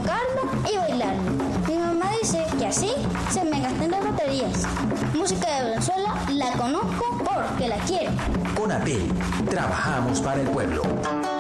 tocarlo y bailarlo. Mi mamá dice que así se me gastan las baterías. Música de Venezuela la conozco porque la quiero. Con APEL, trabajamos para el pueblo.